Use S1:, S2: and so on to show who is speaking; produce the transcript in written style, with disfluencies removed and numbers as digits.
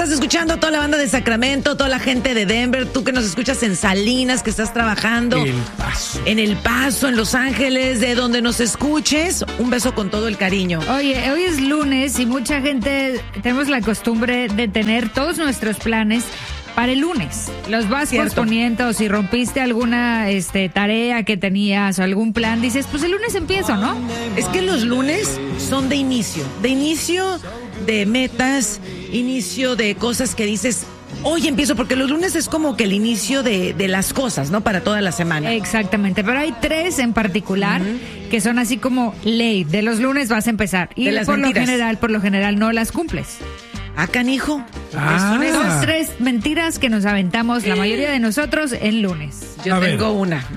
S1: estás escuchando, toda la banda de Sacramento, toda la gente de Denver, tú que nos escuchas en Salinas, que estás trabajando en El Paso, en Los Ángeles, de donde nos escuches, un beso con todo el cariño.
S2: Oye, hoy es lunes y mucha gente tenemos la costumbre de tener todos nuestros planes para el lunes. Los vas posponiendo. Si rompiste alguna tarea que tenías o algún plan, dices, pues el lunes empiezo, ¿no?
S1: Es que los lunes son de inicio de metas, inicio de cosas que dices, hoy empiezo, porque los lunes es como que el inicio de las cosas, ¿no? Para toda la semana.
S2: Exactamente, pero hay 3 en particular que son así como ley, de los lunes vas a empezar. Y por lo general no las cumples.
S1: Ah, canijo.
S2: Son 3 mentiras que nos aventamos la mayoría de nosotros en lunes.
S1: Yo tengo una.